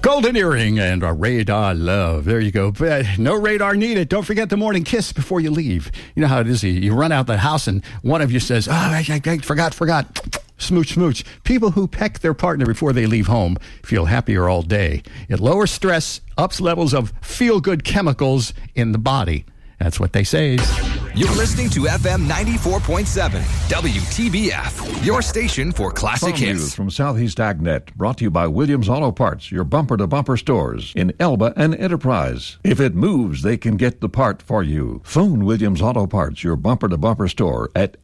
Golden Earring and a Radar Love. There you go. No radar needed. Don't forget the morning kiss before you leave. You know how it is. You run out the house and one of you says, I forgot. Smooch, smooch. People who peck their partner before they leave home feel happier all day. It lowers stress, ups levels of feel-good chemicals in the body. That's what they say. You're listening to FM 94.7, WTBF, your station for classic hits. News from Southeast AgNet, brought to you by Williams Auto Parts, your bumper-to-bumper stores in Elba and Enterprise. If it moves, they can get the part for you. Phone Williams Auto Parts, your bumper-to-bumper store at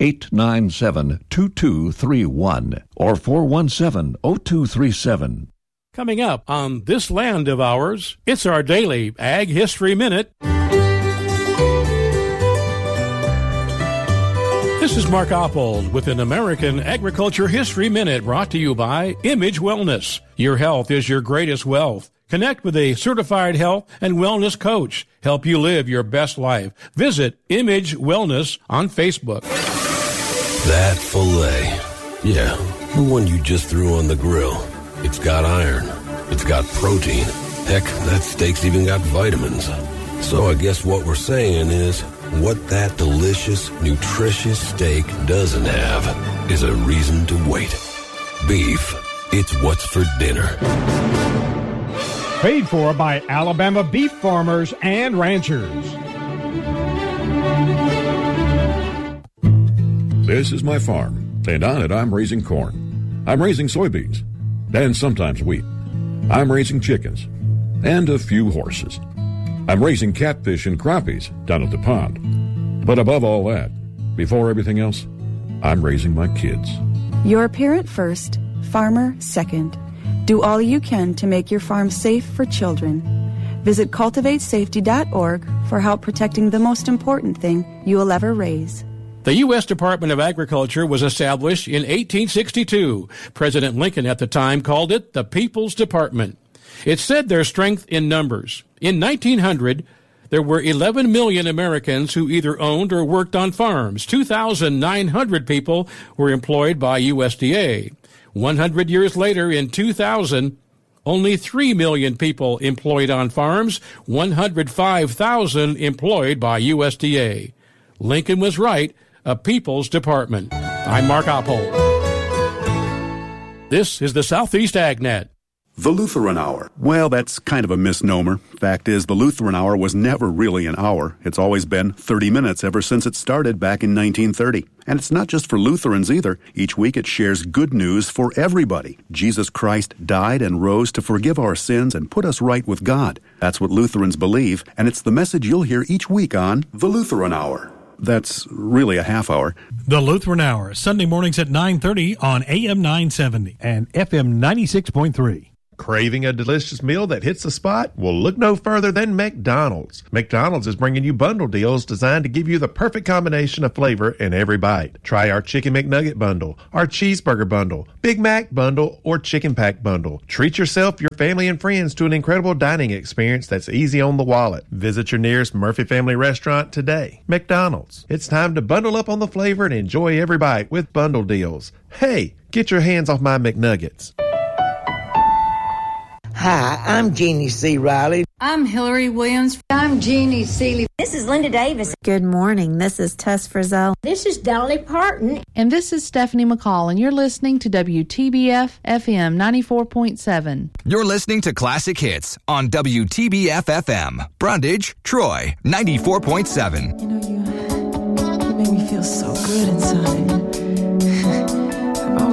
897-2231 or 417-0237. Coming up on this land of ours, it's our daily Ag History Minute. This is Mark Oppold with an American Agriculture History Minute brought to you by Image Wellness. Your health is your greatest wealth. Connect with a certified health and wellness coach. Help you live your best life. Visit Image Wellness on Facebook. That filet. Yeah, the one you just threw on the grill. It's got iron. It's got protein. Heck, that steak's even got vitamins. So I guess what we're saying is, what that delicious, nutritious steak doesn't have is a reason to wait. Beef, it's what's for dinner. Paid for by Alabama beef farmers and ranchers. This is my farm, and on it I'm raising corn. I'm raising soybeans, and sometimes wheat. I'm raising chickens, and a few horses. I'm raising catfish and crappies down at the pond. But above all that, before everything else, I'm raising my kids. You're a parent first, farmer second. Do all you can to make your farm safe for children. Visit cultivatesafety.org for help protecting the most important thing you will ever raise. The U.S. Department of Agriculture was established in 1862. President Lincoln at the time called it the People's Department. It said their strength in numbers. In 1900, there were 11 million Americans who either owned or worked on farms. 2,900 people were employed by USDA. 100 years later, in 2000, only 3 million people employed on farms, 105,000 employed by USDA. Lincoln was right, a people's department. I'm Mark Oppold. This is the Southeast AgNet. The Lutheran Hour. Well, that's kind of a misnomer. Fact is, the Lutheran Hour was never really an hour. It's always been 30 minutes ever since it started back in 1930. And it's not just for Lutherans either. Each week it shares good news for everybody. Jesus Christ died and rose to forgive our sins and put us right with God. That's what Lutherans believe, and it's the message you'll hear each week on The Lutheran Hour. That's really a half hour. The Lutheran Hour, Sunday mornings at 9:30 on AM 970 and FM 96.3. Craving a delicious meal that hits the spot? Well, look no further than McDonald's. McDonald's is bringing you bundle deals designed to give you the perfect combination of flavor in every bite. Try our Chicken McNugget bundle, our Cheeseburger bundle, Big Mac bundle, or Chicken Pack bundle. Treat yourself, your family, and friends to an incredible dining experience that's easy on the wallet. Visit your nearest Murphy Family restaurant today. McDonald's. It's time to bundle up on the flavor and enjoy every bite with bundle deals. Hey, get your hands off my McNuggets. Hi, I'm Jeannie C. Riley. I'm Hillary Williams. I'm Jeannie Seeley. This is Linda Davis. Good morning. This is Tess Frizzell. This is Dolly Parton. And this is Stephanie McCall, and you're listening to WTBF FM 94.7. You're listening to Classic Hits on WTBF FM. Brundage, Troy, 94.7. You made me feel